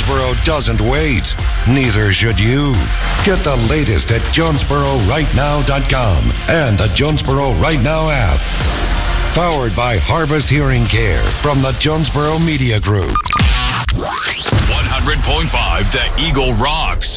Jonesboro doesn't wait. Neither should you. Get the latest at JonesboroRightNow.com and the Jonesboro Right Now app. Powered by Harvest Hearing Care from the Jonesboro Media Group. 100.5 The Eagle rocks.